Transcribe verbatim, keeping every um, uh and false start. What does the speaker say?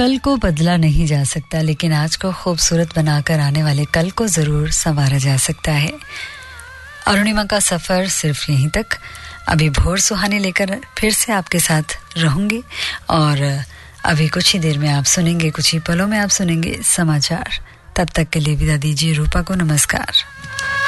कल को बदला नहीं जा सकता, लेकिन आज को खूबसूरत बनाकर आने वाले कल को ज़रूर संवारा जा सकता है। अरुणिमा का सफ़र सिर्फ यहीं तक। अभी भोर सुहाने लेकर फिर से आपके साथ रहूंगी और अभी कुछ ही देर में आप सुनेंगे, कुछ ही पलों में आप सुनेंगे समाचार। तब तक के लिए विदा दीजिए। रूपा को नमस्कार।